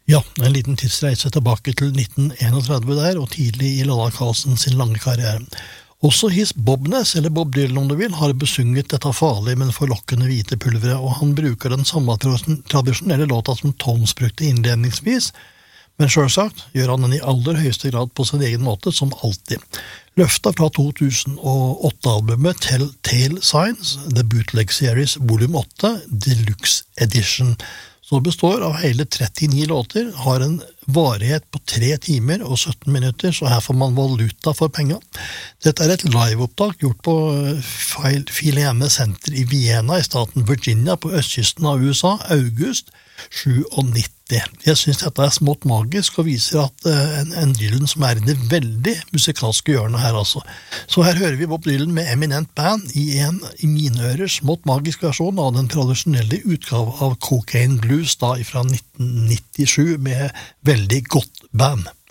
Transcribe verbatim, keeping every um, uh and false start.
Ja, en liten tidsreise tilbake til nitten enogtredve der, og tidlig i Lalla Carlsen sin lange karriere. Også His Bobness, eller Bob Dylan om du vil, har besunget dette farlige, men forlokkende hvite pulveret, og han bruker den samme tradisjonelle låta som Tones brukte innledningsvis, men selvsagt gjør han den i aller høyeste grad på sin egen måte, som alltid. Løftet fra to tusen og åtte-albumet Telltale Signs, The Bootleg Series Volume åtte, Deluxe Edition, som består av hele trettini låter, har en varighet på tre timer og sytten minutter, så her får man valuta for penger. Dette er et liveopptak gjort på Phileane Center i Vienna i staten Virginia på østkysten av U S A, august nittisju. Jeg synes dette er smått magisk og viser at en, en Dylan som er i det veldig musikalske hjørnet her altså. Så her hører vi Bob Dylan med Eminent Band i en i mine ører smått magisk versjon av den tradisjonelle utgave av Cocaine Blues da fra nitten nittisju med veldig godt band.